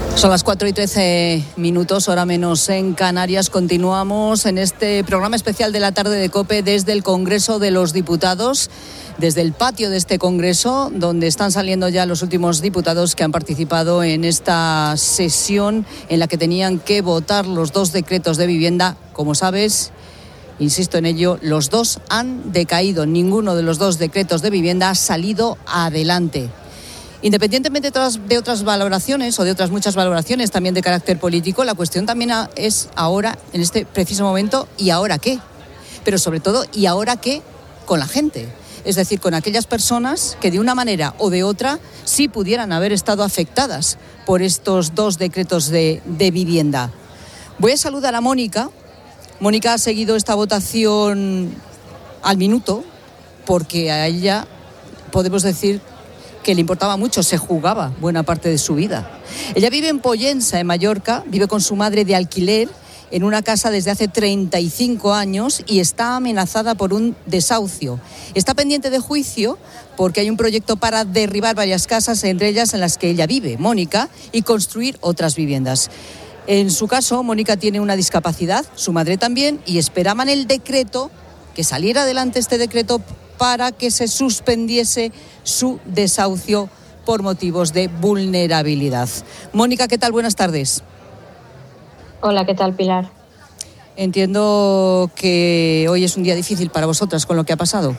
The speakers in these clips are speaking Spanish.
Son las 4:13, hora menos en Canarias. Continuamos en este programa especial de la tarde de COPE desde el Congreso de los Diputados, desde el patio de este Congreso, donde están saliendo ya los últimos diputados que han participado en esta sesión en la que tenían que votar los dos decretos de vivienda. Como sabes, insisto en ello, los dos han decaído. Ninguno de los dos decretos de vivienda ha salido adelante. Independientemente de otras valoraciones o de otras muchas valoraciones también de carácter político, la cuestión también es ahora, en este preciso momento, ¿y ahora qué? Pero sobre todo, ¿y ahora qué con la gente? Es decir, con aquellas personas que de una manera o de otra sí pudieran haber estado afectadas por estos dos decretos de vivienda. Voy a saludar a Mónica. Mónica ha seguido esta votación al minuto porque a ella podemos decir que le importaba mucho, se jugaba buena parte de su vida. Ella vive en Pollensa, en Mallorca, vive con su madre de alquiler en una casa desde hace 35 años y está amenazada por un desahucio. Está pendiente de juicio porque hay un proyecto para derribar varias casas, entre ellas en las que ella vive, Mónica, y construir otras viviendas. En su caso, Mónica tiene una discapacidad, su madre también, y esperaban el decreto, que saliera adelante este decreto para que se suspendiese su desahucio por motivos de vulnerabilidad. Mónica, ¿qué tal? Buenas tardes. Hola, ¿qué tal, Pilar? Entiendo que hoy es un día difícil para vosotras con lo que ha pasado.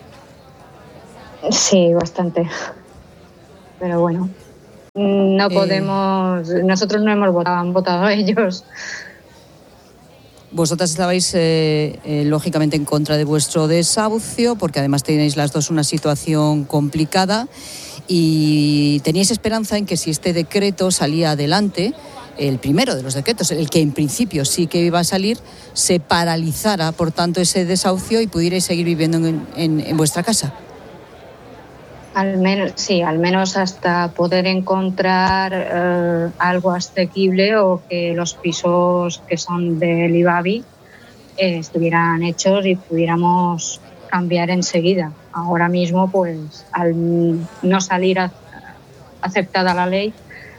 Sí, bastante. Pero bueno, no podemos... Nosotros no hemos votado, han votado ellos. Vosotras estabais, lógicamente, en contra de vuestro desahucio, porque además tenéis las dos una situación complicada y teníais esperanza en que si este decreto salía adelante, el primero de los decretos, el que en principio sí que iba a salir, se paralizara, por tanto, ese desahucio y pudierais seguir viviendo en vuestra casa. Al menos hasta poder encontrar algo asequible o que los pisos que son del IBABI estuvieran hechos y pudiéramos cambiar enseguida. Ahora mismo, pues, al no salir aceptada la ley,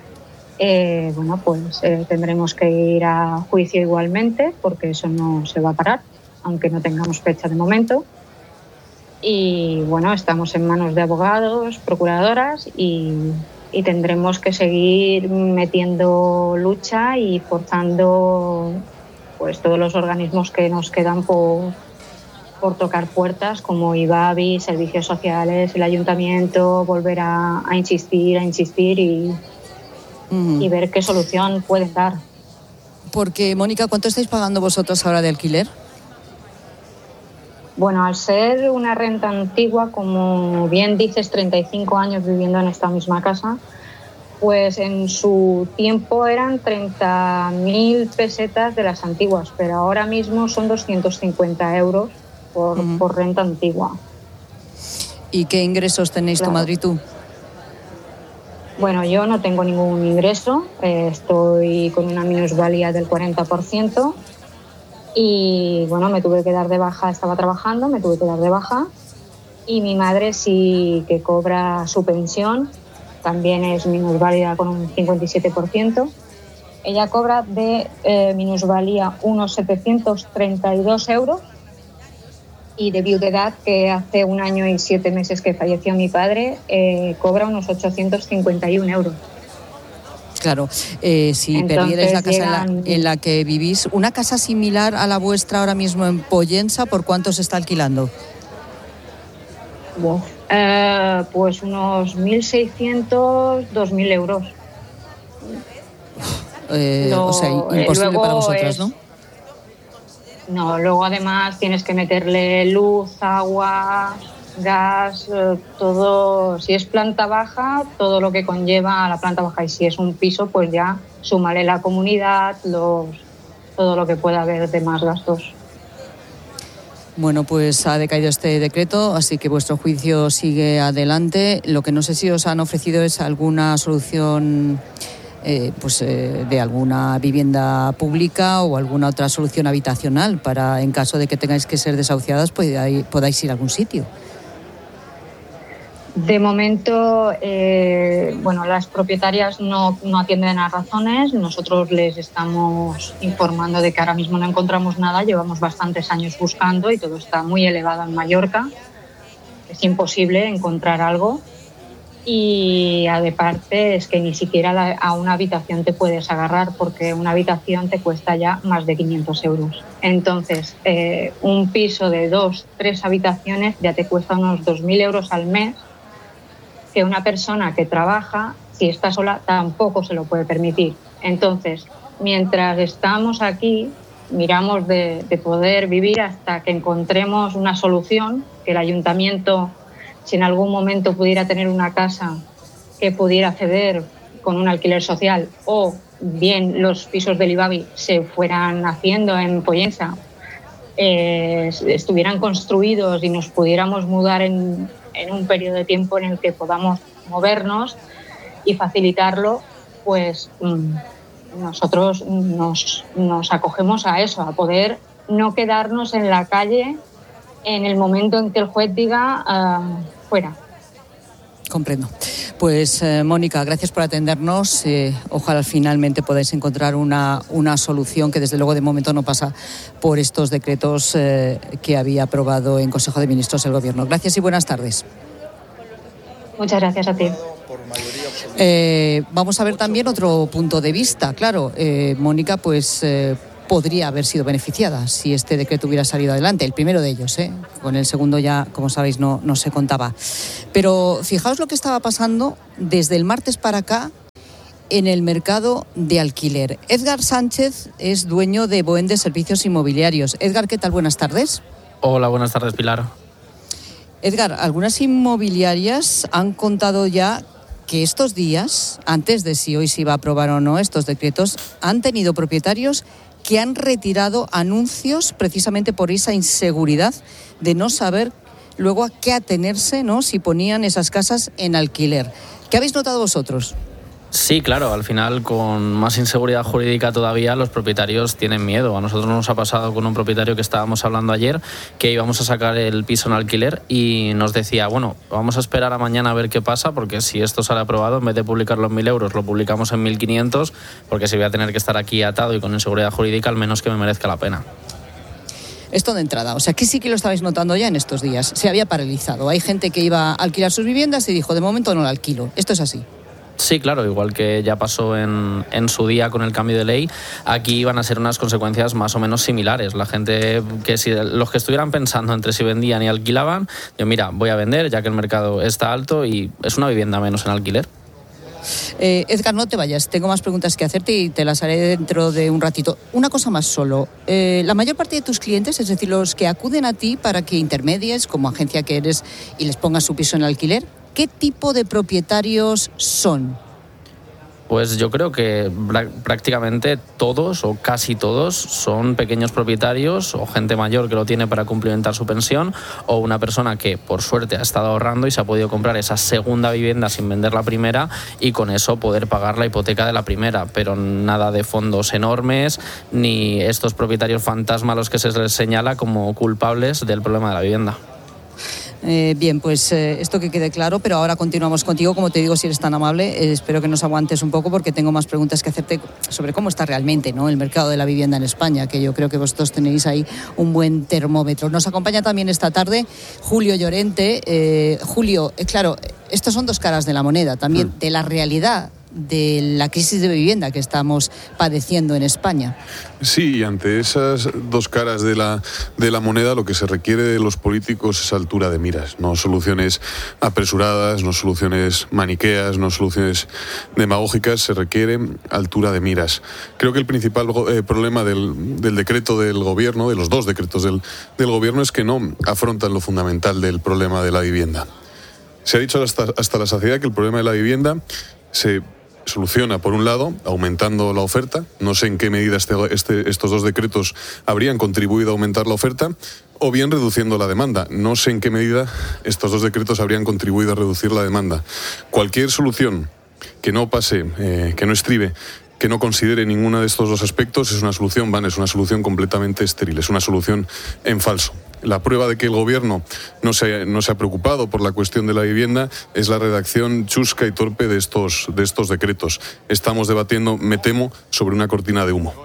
tendremos que ir a juicio igualmente, porque eso no se va a parar, aunque no tengamos fecha de momento. Y bueno, estamos en manos de abogados, procuradoras y tendremos que seguir metiendo lucha y forzando pues todos los organismos que nos quedan por tocar puertas, como IBABI, servicios sociales, el ayuntamiento, volver a insistir y ver qué solución pueden dar. Porque, Mónica, ¿cuánto estáis pagando vosotros ahora de alquiler? Bueno, al ser una renta antigua, como bien dices, 35 años viviendo en esta misma casa, pues en su tiempo eran 30.000 pesetas de las antiguas, pero ahora mismo son 250 euros por renta antigua. ¿Y qué ingresos tenéis tu madre y tú? Bueno, yo no tengo ningún ingreso, estoy con una minusvalía del 40%. Y bueno, me tuve que dar de baja, estaba trabajando, me tuve que dar de baja. Y mi madre sí que cobra su pensión, también es minusválida con un 57%. Ella cobra de minusvalía unos 732 euros y de viudedad, que hace 1 año y 7 meses que falleció mi padre, cobra unos 851 euros. Claro, si perdierais la casa en la que vivís, una casa similar a la vuestra ahora mismo en Pollensa, ¿por cuánto se está alquilando? Pues unos 1.600, 2.000 euros. O sea, imposible para vosotras, ¿no? No, luego además tienes que meterle luz, agua, gas, todo. Si es planta baja, todo lo que conlleva a la planta baja, y si es un piso, pues ya súmale la comunidad, todo lo que pueda haber de más gastos. Bueno, pues ha decaído este decreto, así que vuestro juicio sigue adelante. Lo que no sé si os han ofrecido es alguna solución de alguna vivienda pública o alguna otra solución habitacional para, en caso de que tengáis que ser desahuciadas, podáis ir a algún sitio. De momento, las propietarias no atienden a razones. Nosotros les estamos informando de que ahora mismo no encontramos nada. Llevamos bastantes años buscando y todo está muy elevado en Mallorca. Es imposible encontrar algo. Y aparte es que ni siquiera a una habitación te puedes agarrar, porque una habitación te cuesta ya más de 500 euros. Entonces, un piso de 2-3 habitaciones ya te cuesta unos 2.000 euros al mes, que una persona que trabaja, si está sola, tampoco se lo puede permitir. Entonces, mientras estamos aquí, miramos de poder vivir hasta que encontremos una solución, que el ayuntamiento, si en algún momento pudiera tener una casa que pudiera ceder con un alquiler social, o bien los pisos del IBABI se fueran haciendo en Pollensa, estuvieran construidos y nos pudiéramos mudar en un periodo de tiempo en el que podamos movernos y facilitarlo, pues nosotros nos acogemos a eso, a poder no quedarnos en la calle en el momento en que el juez diga fuera. Comprendo. Pues Mónica, gracias por atendernos. Ojalá finalmente podáis encontrar una solución que desde luego de momento no pasa por estos decretos que había aprobado en Consejo de Ministros el Gobierno. Gracias y buenas tardes. Muchas gracias a ti. Vamos a ver también otro punto de vista. Claro, Mónica, pues podría haber sido beneficiada si este decreto hubiera salido adelante. El primero de ellos, con el segundo ya, como sabéis, no se contaba. Pero fijaos lo que estaba pasando desde el martes para acá en el mercado de alquiler. Edgar Sánchez es dueño de Boende Servicios Inmobiliarios. Edgar, ¿qué tal? Buenas tardes. Hola, buenas tardes, Pilar. Edgar, algunas inmobiliarias han contado ya que estos días, antes de si hoy se iba a aprobar o no estos decretos, han tenido propietarios que han retirado anuncios precisamente por esa inseguridad de no saber luego a qué atenerse, ¿no?, si ponían esas casas en alquiler. ¿Qué habéis notado vosotros? Sí, claro, al final con más inseguridad jurídica todavía los propietarios tienen miedo. A nosotros nos ha pasado con un propietario que estábamos hablando ayer que íbamos a sacar el piso en alquiler y nos decía, bueno, vamos a esperar a mañana a ver qué pasa, porque si esto sale aprobado, en vez de publicarlo en 1.000 euros, lo publicamos en 1.500, porque si voy a tener que estar aquí atado y con inseguridad jurídica, al menos que me merezca la pena. Esto de entrada, o sea, que sí que lo estabais notando ya en estos días. Se había paralizado. Hay gente que iba a alquilar sus viviendas y dijo, de momento no la alquilo. ¿Esto es así? Sí, claro, igual que ya pasó en su día con el cambio de ley, aquí iban a ser unas consecuencias más o menos similares. La gente, los que estuvieran pensando entre si vendían y alquilaban, yo mira, voy a vender ya que el mercado está alto y es una vivienda menos en alquiler. Edgar, no te vayas, tengo más preguntas que hacerte y te las haré dentro de un ratito. Una cosa más solo, la mayor parte de tus clientes, es decir, los que acuden a ti para que intermedies como agencia que eres y les pongas su piso en alquiler, ¿qué tipo de propietarios son? Pues yo creo que prácticamente todos o casi todos son pequeños propietarios o gente mayor que lo tiene para complementar su pensión, o una persona que por suerte ha estado ahorrando y se ha podido comprar esa segunda vivienda sin vender la primera y con eso poder pagar la hipoteca de la primera, pero nada de fondos enormes ni estos propietarios fantasma a los que se les señala como culpables del problema de la vivienda. Bien, pues esto que quede claro, pero ahora continuamos contigo, como te digo, si eres tan amable, espero que nos aguantes un poco porque tengo más preguntas que hacerte sobre cómo está realmente, ¿no?, el mercado de la vivienda en España, que yo creo que vosotros tenéis ahí un buen termómetro. Nos acompaña también esta tarde Julio Llorente. Julio, claro, estos son dos caras de la moneda también, de la realidad de la crisis de vivienda que estamos padeciendo en España. Sí, y ante esas dos caras de la moneda, lo que se requiere de los políticos es altura de miras, no soluciones apresuradas, no soluciones maniqueas, no soluciones demagógicas, se requiere altura de miras. Creo que el principal problema del decreto del gobierno, de los dos decretos del gobierno, es que no afrontan lo fundamental del problema de la vivienda. Se ha dicho hasta la saciedad que el problema de la vivienda se soluciona, por un lado, aumentando la oferta. No sé en qué medida estos dos decretos habrían contribuido a aumentar la oferta, o bien reduciendo la demanda. No sé en qué medida estos dos decretos habrían contribuido a reducir la demanda. Cualquier solución que no pase, que no estribe, que no considere ninguno de estos dos aspectos, es una solución vana, es una solución completamente estéril, es una solución en falso. La prueba de que el Gobierno no se ha preocupado por la cuestión de la vivienda es la redacción chusca y torpe de estos decretos. Estamos debatiendo, me temo, sobre una cortina de humo.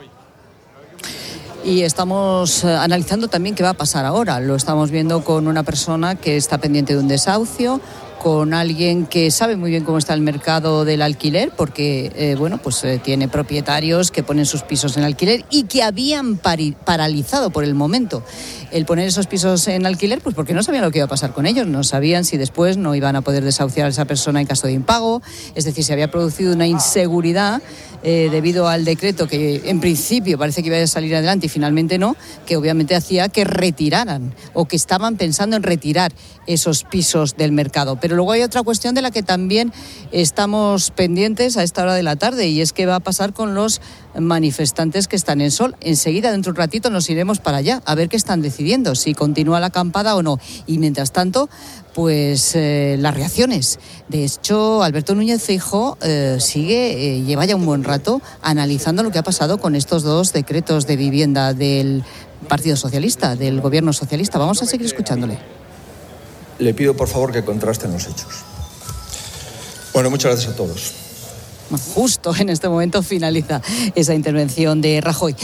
Y estamos analizando también qué va a pasar ahora. Lo estamos viendo con una persona que está pendiente de un desahucio, con alguien que sabe muy bien cómo está el mercado del alquiler, porque tiene propietarios que ponen sus pisos en alquiler y que habían paralizado por el momento el poner esos pisos en alquiler, pues porque no sabían lo que iba a pasar con ellos, no sabían si después no iban a poder desahuciar a esa persona en caso de impago, es decir, se había producido una inseguridad debido al decreto que en principio parece que iba a salir adelante y finalmente no, que obviamente hacía que retiraran o que estaban pensando en retirar esos pisos del mercado. Pero luego hay otra cuestión de la que también estamos pendientes a esta hora de la tarde, y es qué va a pasar con los manifestantes que están en Sol. Enseguida, dentro de un ratito, nos iremos para allá a ver qué están decidiendo, si continúa la acampada o no. Y mientras tanto, pues las reacciones. De hecho, Alberto Núñez Feijóo lleva ya un buen rato analizando lo que ha pasado con estos dos decretos de vivienda del Partido Socialista, del Gobierno Socialista. Vamos a seguir escuchándole. Le pido, por favor, que contrasten los hechos. Bueno, muchas gracias a todos. Justo en este momento finaliza esa intervención de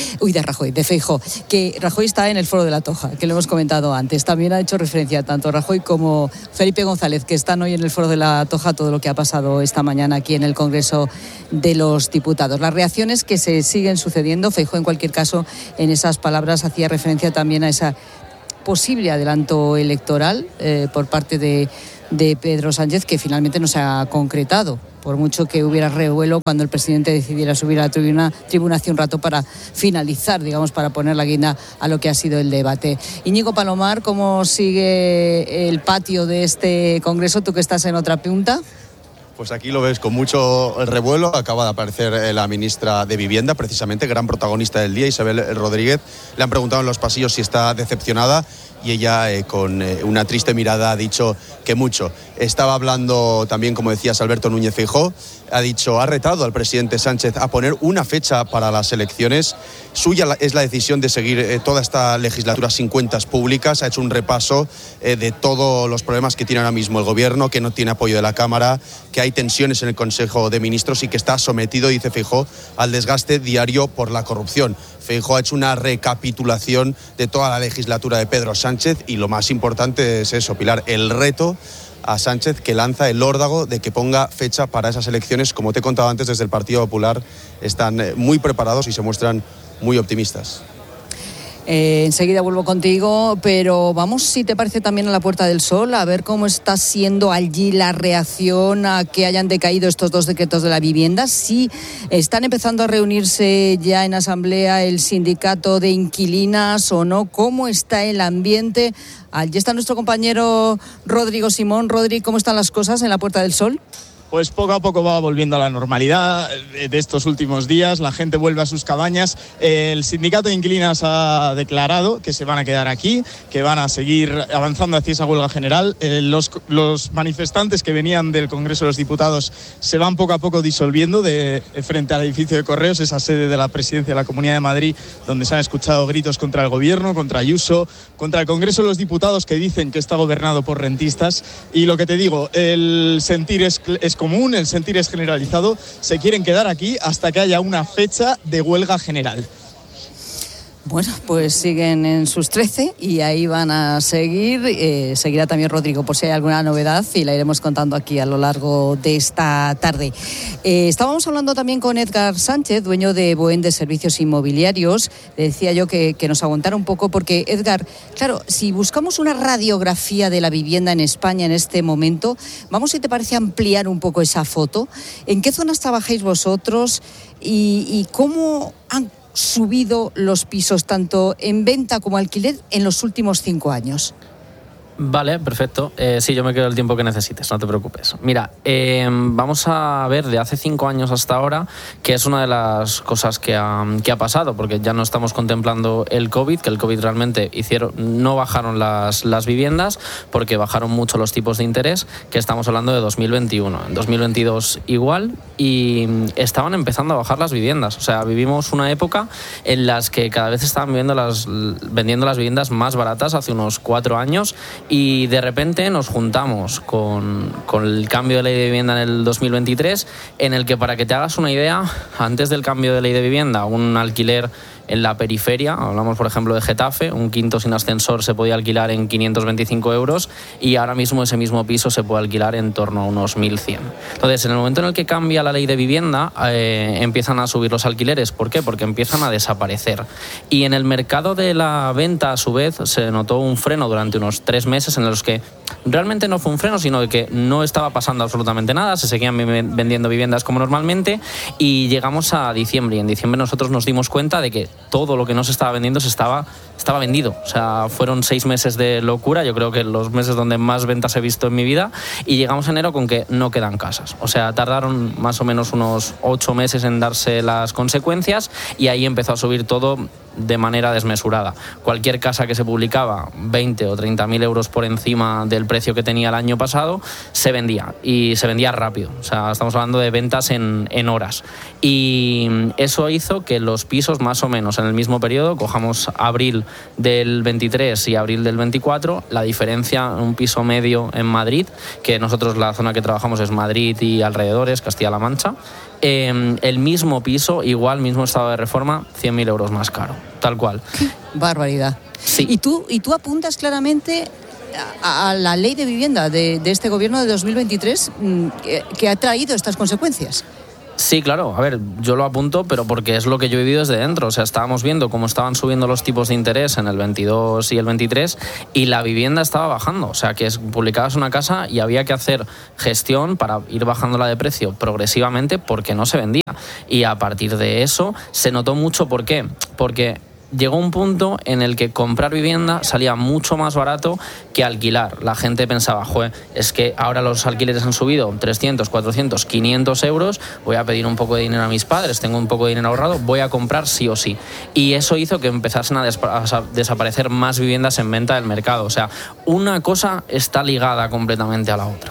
Feijóo, que Rajoy está en el Foro de la Toja, que lo hemos comentado antes. También ha hecho referencia tanto Rajoy como Felipe González, que están hoy en el Foro de la Toja, a todo lo que ha pasado esta mañana aquí en el Congreso de los Diputados. Las reacciones que se siguen sucediendo. Feijóo, en cualquier caso, en esas palabras hacía referencia también a esa posible adelanto electoral por parte de Pedro Sánchez, que finalmente no se ha concretado, por mucho que hubiera revuelo cuando el presidente decidiera subir a la tribuna hace un rato para finalizar, para poner la guinda a lo que ha sido el debate. Íñigo Palomar, ¿cómo sigue el patio de este Congreso? Tú que estás en otra punta. Pues aquí lo ves con mucho revuelo. Acaba de aparecer la ministra de Vivienda, precisamente, gran protagonista del día, Isabel Rodríguez. Le han preguntado en los pasillos si está decepcionada y ella, con una triste mirada, ha dicho que mucho. Estaba hablando también, como decías, Alberto Núñez Feijóo. Ha retado al presidente Sánchez a poner una fecha para las elecciones. Suya es la decisión de seguir toda esta legislatura sin cuentas públicas. Ha hecho un repaso de todos los problemas que tiene ahora mismo el gobierno, que no tiene apoyo de la Cámara, que hay tensiones en el Consejo de Ministros y que está sometido, dice Feijóo, al desgaste diario por la corrupción. Feijóo ha hecho una recapitulación de toda la legislatura de Pedro Sánchez y lo más importante es eso, Pilar, el reto a Sánchez, que lanza el órdago de que ponga fecha para esas elecciones. Como te he contado antes, desde el Partido Popular están muy preparados y se muestran muy optimistas. Enseguida vuelvo contigo, pero vamos, si te parece, también a la Puerta del Sol, a ver cómo está siendo allí la reacción a que hayan decaído estos dos decretos de la vivienda. Si están empezando a reunirse ya en asamblea el sindicato de inquilinas o no, cómo está el ambiente. Allí está nuestro compañero Rodrigo Simón. Rodri, ¿cómo están las cosas en la Puerta del Sol? Pues poco a poco va volviendo a la normalidad de estos últimos días, la gente vuelve a sus cabañas. El sindicato de inquilinas ha declarado que se van a quedar aquí, que van a seguir avanzando hacia esa huelga general. Los manifestantes que venían del Congreso de los Diputados se van poco a poco disolviendo frente al edificio de Correos, esa sede de la Presidencia de la Comunidad de Madrid, donde se han escuchado gritos contra el Gobierno, contra Ayuso, contra el Congreso de los Diputados, que dicen que está gobernado por rentistas. Y lo que te digo, el sentir es común, el sentir es generalizado. Se quieren quedar aquí hasta que haya una fecha de huelga general. Bueno, pues siguen en sus 13 y ahí van a seguir. Seguirá también Rodrigo por si hay alguna novedad y la iremos contando aquí a lo largo de esta tarde. Estábamos hablando también con Edgar Sánchez, dueño de Boen de Servicios Inmobiliarios. Le decía yo que nos aguantara un poco porque, Edgar, claro, si buscamos una radiografía de la vivienda en España en este momento, vamos, si te parece, ampliar un poco esa foto. ¿En qué zonas trabajáis vosotros y cómo han subido los pisos tanto en venta como alquiler en los últimos 5 años? Vale, perfecto. Sí, yo me quedo el tiempo que necesites, no te preocupes. Mira, vamos a ver de hace 5 años hasta ahora, que es una de las cosas que ha pasado, porque ya no estamos contemplando el COVID, que el COVID realmente no bajaron las viviendas, porque bajaron mucho los tipos de interés, que estamos hablando de 2021. En 2022 igual, y estaban empezando a bajar las viviendas. O sea, vivimos una época en las que cada vez estaban vendiendo las viviendas más baratas hace unos 4 años, y de repente nos juntamos con el cambio de ley de vivienda en el 2023, en el que, para que te hagas una idea, antes del cambio de ley de vivienda, un alquiler en la periferia, hablamos por ejemplo de Getafe, un quinto sin ascensor se podía alquilar en 525 euros, y ahora mismo ese mismo piso se puede alquilar en torno a unos 1.100. Entonces, en el momento en el que cambia la ley de vivienda, empiezan a subir los alquileres. ¿Por qué? Porque empiezan a desaparecer. Y en el mercado de la venta, a su vez, se notó un freno durante unos 3 meses en los que realmente no fue un freno, sino que no estaba pasando absolutamente nada, se seguían vendiendo viviendas como normalmente, y llegamos a diciembre, y en diciembre nosotros nos dimos cuenta de que todo lo que no se estaba vendiendo estaba vendido. O sea, fueron 6 meses de locura, yo creo que los meses donde más ventas he visto en mi vida, y llegamos a enero con que no quedan casas. O sea, tardaron más o menos unos 8 meses en darse las consecuencias, y ahí empezó a subir todo de manera desmesurada. Cualquier casa que se publicaba 20 o 30.000 euros por encima del precio que tenía el año pasado se vendía, y se vendía rápido. O sea, estamos hablando de ventas en horas, y eso hizo que los pisos, más o menos en el mismo periodo, cojamos abril del 23 y abril del 24, la diferencia en un piso medio en Madrid, que nosotros la zona que trabajamos es Madrid y alrededores, Castilla-La Mancha, el mismo piso, igual, mismo estado de reforma, 100.000 euros más caro, tal cual. ¡Qué barbaridad! Sí. ¿Y tú apuntas claramente a la ley de vivienda de este gobierno de 2023 que ha traído estas consecuencias? Sí, claro. A ver, yo lo apunto, pero porque es lo que yo he vivido desde dentro. O sea, estábamos viendo cómo estaban subiendo los tipos de interés en el 22 y el 23, y la vivienda estaba bajando. O sea, que publicabas una casa y había que hacer gestión para ir bajándola de precio progresivamente, porque no se vendía. Y a partir de eso se notó mucho. ¿Por qué? Porque llegó un punto en el que comprar vivienda salía mucho más barato que alquilar. La gente pensaba, es que ahora los alquileres han subido 300, 400, 500 euros, voy a pedir un poco de dinero a mis padres, tengo un poco de dinero ahorrado, voy a comprar sí o sí. Y eso hizo que empezasen a desaparecer más viviendas en venta del mercado. O sea, una cosa está ligada completamente a la otra.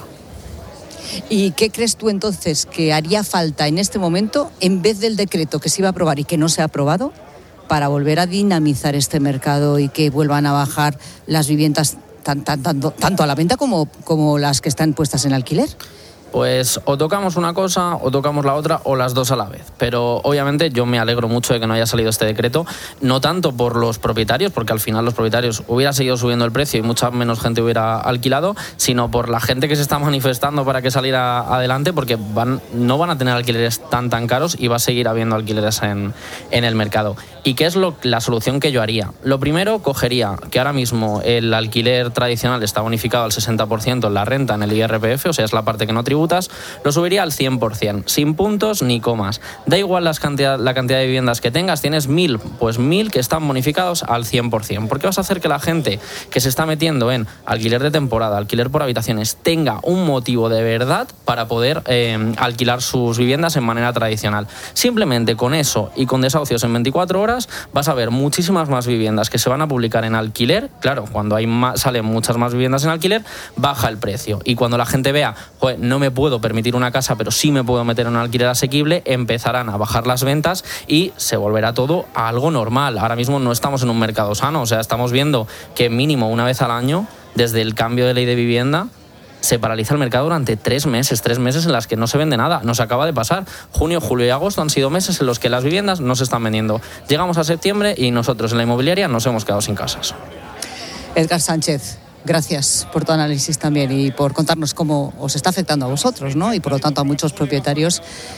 ¿Y qué crees tú entonces que haría falta en este momento, en vez del decreto que se iba a aprobar y que no se ha aprobado, para volver a dinamizar este mercado y que vuelvan a bajar las viviendas tanto a la venta como las que están puestas en alquiler? Pues o tocamos una cosa o tocamos la otra, o las dos a la vez. Pero obviamente yo me alegro mucho de que no haya salido este decreto, no tanto por los propietarios, porque al final los propietarios hubiera seguido subiendo el precio y mucha menos gente hubiera alquilado, sino por la gente que se está manifestando para que saliera adelante, porque no van a tener alquileres tan caros, y va a seguir habiendo alquileres en el mercado. ¿Y qué es la solución que yo haría? Lo primero, cogería que ahora mismo el alquiler tradicional está bonificado al 60% en la renta, en el IRPF, o sea, es la parte que no tributa, lo subiría al 100%, sin puntos ni comas. Da igual la cantidad de viviendas que tengas, tienes 1.000, pues 1.000 que están bonificados al 100%. Porque vas a hacer que la gente que se está metiendo en alquiler de temporada, alquiler por habitaciones, tenga un motivo de verdad para poder alquilar sus viviendas en manera tradicional. Simplemente con eso y con desahucios en 24 horas vas a ver muchísimas más viviendas que se van a publicar en alquiler. Claro, cuando salen muchas más viviendas en alquiler, baja el precio. Y cuando la gente vea, no me puedo permitir una casa, pero sí me puedo meter en un alquiler asequible, empezarán a bajar las ventas y se volverá todo a algo normal. Ahora mismo no estamos en un mercado sano, o sea, estamos viendo que mínimo una vez al año, desde el cambio de ley de vivienda, se paraliza el mercado durante 3 meses en las que no se vende nada. Nos acaba de pasar. Junio, julio y agosto han sido meses en los que las viviendas no se están vendiendo. Llegamos a septiembre y nosotros en la inmobiliaria nos hemos quedado sin casas. Edgar Sánchez, gracias por tu análisis también y por contarnos cómo os está afectando a vosotros, ¿no? Y por lo tanto a muchos propietarios,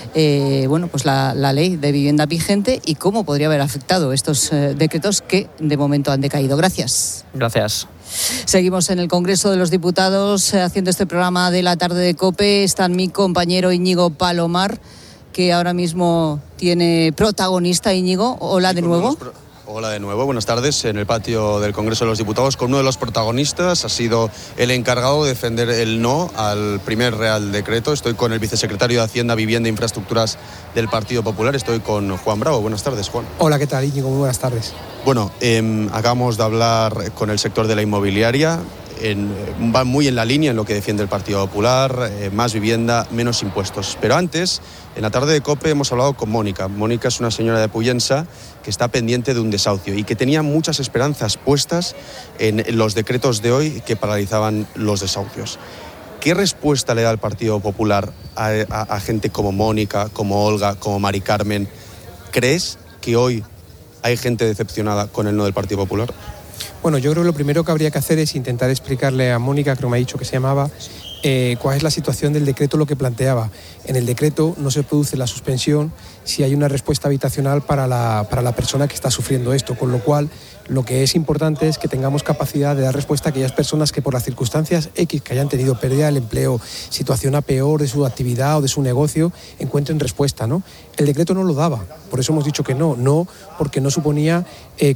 pues la ley de vivienda vigente y cómo podría haber afectado estos decretos que de momento han decaído. Gracias. Gracias. Seguimos en el Congreso de los Diputados haciendo este programa de la tarde de COPE. Está mi compañero Íñigo Palomar, que ahora mismo tiene protagonista. Íñigo, hola de nuevo. Hola de nuevo, buenas tardes. En el patio del Congreso de los Diputados con uno de los protagonistas, ha sido el encargado de defender el no al primer Real Decreto. Estoy con el vicesecretario de Hacienda, Vivienda e Infraestructuras del Partido Popular. Estoy con Juan Bravo. Buenas tardes, Juan. Hola, ¿qué tal, Íñigo? Muy buenas tardes. Bueno, acabamos de hablar con el sector de la inmobiliaria. Va muy en la línea en lo que defiende el Partido Popular, más vivienda, menos impuestos. Pero antes, en la tarde de COPE hemos hablado con Mónica. Mónica es una señora de Pollensa que está pendiente de un desahucio y que tenía muchas esperanzas puestas en los decretos de hoy que paralizaban los desahucios. ¿Qué respuesta le da el Partido Popular a gente como Mónica, como Olga, como Mari Carmen? ¿Crees que hoy hay gente decepcionada con el no del Partido Popular? Bueno, yo creo que lo primero que habría que hacer es intentar explicarle a Mónica, creo que me ha dicho que se llamaba, cuál es la situación del decreto, lo que planteaba. En el decreto no se produce la suspensión si hay una respuesta habitacional para la persona que está sufriendo esto, con lo cual lo que es importante es que tengamos capacidad de dar respuesta a aquellas personas que por las circunstancias X que hayan tenido pérdida del empleo, situación a peor de su actividad o de su negocio, encuentren respuesta, ¿no? El decreto no lo daba, por eso hemos dicho que no porque no suponía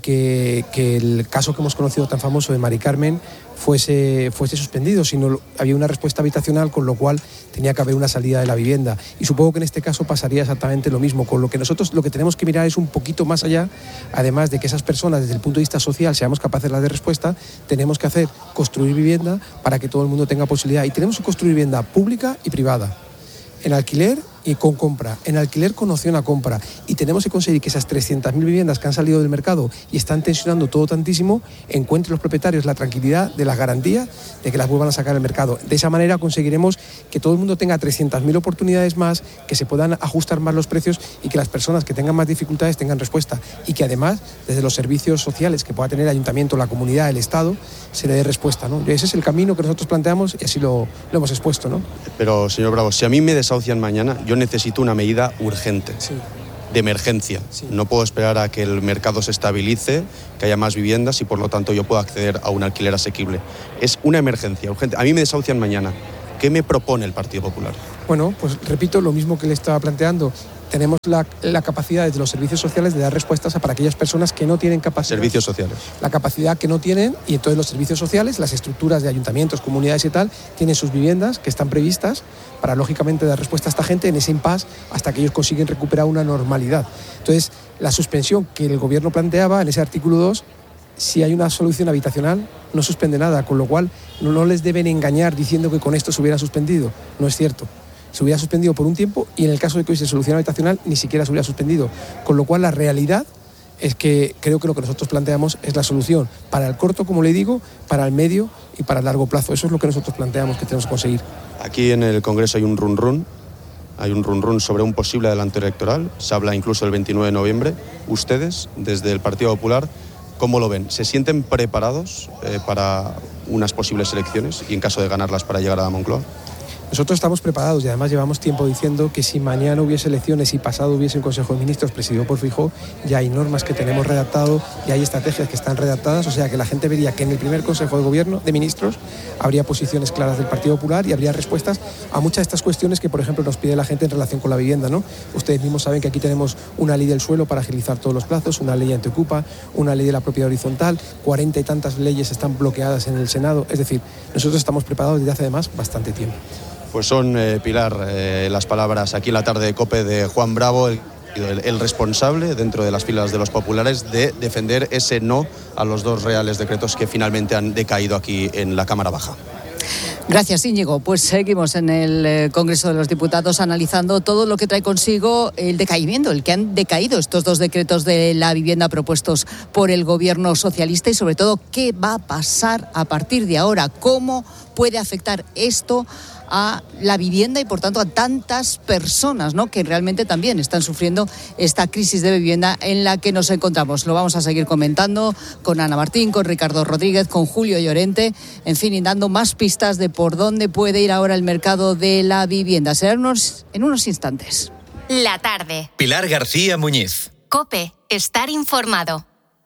que el caso que hemos conocido tan famoso de Mari Carmen fuese suspendido, sino había una respuesta habitacional, con lo cual tenía que haber una salida de la vivienda. Y supongo que en este caso pasaría exactamente lo mismo, con lo que nosotros lo que tenemos que mirar es un poquito más allá, además de que esas personas desde el punto de vista social seamos capaces de dar respuesta, tenemos que construir vivienda para que todo el mundo tenga posibilidad. Y tenemos que construir vivienda pública y privada, en alquiler y con compra, en alquiler con opción a compra, y tenemos que conseguir que esas 300.000 viviendas que han salido del mercado y están tensionando todo tantísimo, encuentren los propietarios la tranquilidad de las garantías de que las vuelvan a sacar al mercado. De esa manera conseguiremos que todo el mundo tenga 300.000 oportunidades más, que se puedan ajustar más los precios y que las personas que tengan más dificultades tengan respuesta, y que además desde los servicios sociales que pueda tener el ayuntamiento, la comunidad, el Estado, se le dé respuesta, ¿no? Ese es el camino que nosotros planteamos y así lo hemos expuesto, ¿no? Pero, señor Bravo, si a mí me desahucian mañana, yo necesito una medida urgente, sí, de emergencia. Sí. No puedo esperar a que el mercado se estabilice, que haya más viviendas y por lo tanto yo pueda acceder a un alquiler asequible. Es una emergencia urgente. A mí me desahucian mañana. ¿Qué me propone el Partido Popular? Bueno, pues repito lo mismo que le estaba planteando. Tenemos la capacidad desde los servicios sociales de dar respuestas para aquellas personas que no tienen capacidad. Servicios sociales. La capacidad que no tienen, y entonces los servicios sociales, las estructuras de ayuntamientos, comunidades y tal, tienen sus viviendas que están previstas para, lógicamente, dar respuesta a esta gente en ese impasse hasta que ellos consiguen recuperar una normalidad. Entonces, la suspensión que el Gobierno planteaba en ese artículo 2, si hay una solución habitacional, no suspende nada, con lo cual no les deben engañar diciendo que con esto se hubiera suspendido. No es cierto. Se hubiera suspendido por un tiempo y en el caso de que hubiese solución habitacional ni siquiera se hubiera suspendido. Con lo cual la realidad es que creo que lo que nosotros planteamos es la solución para el corto, como le digo, para el medio y para el largo plazo. Eso es lo que nosotros planteamos que tenemos que conseguir. Aquí en el Congreso hay un run-run. Hay un run-run sobre un posible adelanto electoral. Se habla incluso del 29 de noviembre. Ustedes, desde el Partido Popular, ¿cómo lo ven? ¿Se sienten preparados para unas posibles elecciones y en caso de ganarlas para llegar a la Moncloa? Nosotros estamos preparados y además llevamos tiempo diciendo que si mañana hubiese elecciones y pasado hubiese un Consejo de Ministros presidido por Feijóo, ya hay normas que tenemos redactado y hay estrategias que están redactadas, o sea que la gente vería que en el primer Consejo de Gobierno de Ministros habría posiciones claras del Partido Popular y habría respuestas a muchas de estas cuestiones que, por ejemplo, nos pide la gente en relación con la vivienda, ¿no? Ustedes mismos saben que aquí tenemos una ley del suelo para agilizar todos los plazos, una ley antiocupa, una ley de la propiedad horizontal, 40 y tantas leyes están bloqueadas en el Senado, es decir, nosotros estamos preparados desde hace además bastante tiempo. Pues son, Pilar, las palabras aquí en la tarde de COPE de Juan Bravo, el responsable dentro de las filas de los populares de defender ese no a los dos reales decretos que finalmente han decaído aquí en la Cámara Baja. Gracias, Íñigo. Pues seguimos en el Congreso de los Diputados analizando todo lo que trae consigo el decaimiento, el que han decaído estos dos decretos de la vivienda propuestos por el Gobierno socialista y sobre todo qué va a pasar a partir de ahora, cómo puede afectar esto a la vivienda y por tanto a tantas personas, ¿no?, que realmente también están sufriendo esta crisis de vivienda en la que nos encontramos. Lo vamos a seguir comentando con Ana Martín, con Ricardo Rodríguez, con Julio Llorente, en fin, y dando más pistas de por dónde puede ir ahora el mercado de la vivienda. Será en unos instantes. La tarde. Pilar García Muñiz. COPE. Estar informado.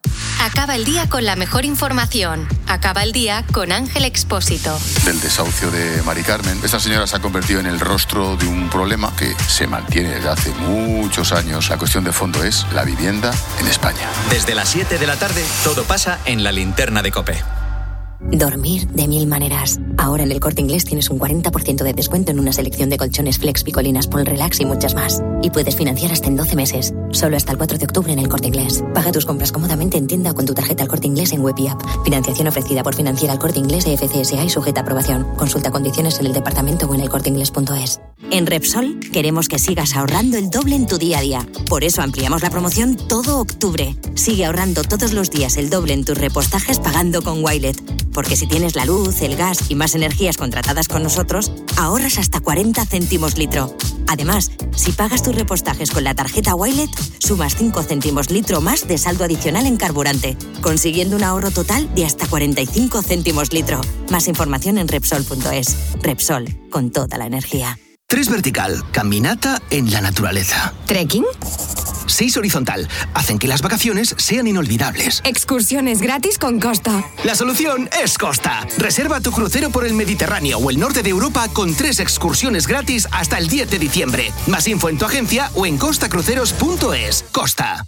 Acaba el día con la mejor información. Acaba el día con Ángel Expósito. Del desahucio de Mari Carmen. Esta señora se ha convertido en el rostro de un problema que se mantiene desde hace muchos años. La cuestión de fondo es la vivienda en España. Desde las 7 de la tarde, todo pasa en la linterna de COPE. Dormir de 1000 maneras. Ahora en el Corte Inglés tienes un 40% de descuento en una selección de colchones Flex, Picolinas, Pol Relax y muchas más. Y puedes financiar hasta en 12 meses. Solo hasta el 4 de octubre en el Corte Inglés. Paga tus compras cómodamente en tienda o con tu tarjeta El Corte Inglés en web y app. Financiación ofrecida por Financiera El Corte Inglés FCSA y sujeta a aprobación. Consulta condiciones en el departamento o en elcorteinglés.es. En Repsol queremos que sigas ahorrando el doble en tu día a día. Por eso ampliamos la promoción todo octubre. Sigue ahorrando todos los días el doble en tus repostajes pagando con Wilet. Porque si tienes la luz, el gas y más energías contratadas con nosotros, ahorras hasta 40 céntimos litro. Además, si pagas tus repostajes con la tarjeta Wilet, sumas 5 céntimos litro más de saldo adicional en carburante, consiguiendo un ahorro total de hasta 45 céntimos litro. Más información en Repsol.es. Repsol, con toda la energía. 3 vertical, caminata en la naturaleza. ¿Trekking? 6 horizontal, hacen que las vacaciones sean inolvidables. Excursiones gratis con Costa. La solución es Costa. Reserva tu crucero por el Mediterráneo o el norte de Europa con 3 excursiones gratis hasta el 10 de diciembre. Más info en tu agencia o en costacruceros.es. Costa.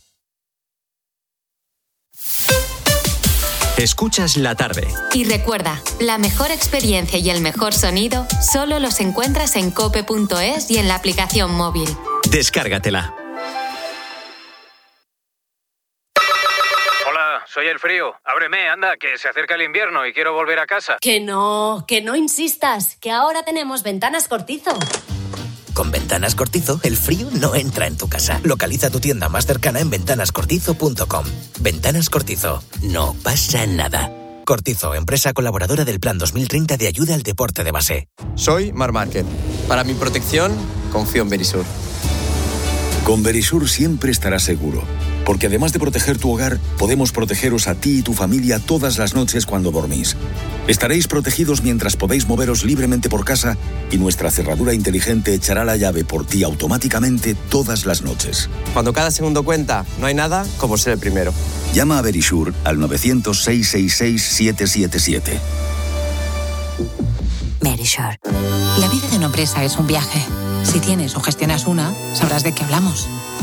Escuchas la tarde. Y recuerda, la mejor experiencia y el mejor sonido solo los encuentras en cope.es y en la aplicación móvil. Descárgatela. Hola, soy el frío. Ábreme, anda, que se acerca el invierno y quiero volver a casa. Que no insistas, que ahora tenemos Ventanas Cortizo. Con Ventanas Cortizo, el frío no entra en tu casa. Localiza tu tienda más cercana en ventanascortizo.com. Ventanas Cortizo. No pasa nada. Cortizo, empresa colaboradora del Plan 2030 de ayuda al deporte de base. Soy Marc Márquez. Para mi protección, confío en Verisur. Con Verisur siempre estarás seguro. Porque además de proteger tu hogar, podemos protegeros a ti y tu familia todas las noches cuando dormís. Estaréis protegidos mientras podéis moveros libremente por casa y nuestra cerradura inteligente echará la llave por ti automáticamente todas las noches. Cuando cada segundo cuenta, no hay nada como ser el primero. Llama a Verisur al 900-666-777. Verisur. La vida de una empresa es un viaje. Si tienes o gestionas una, sabrás de qué hablamos.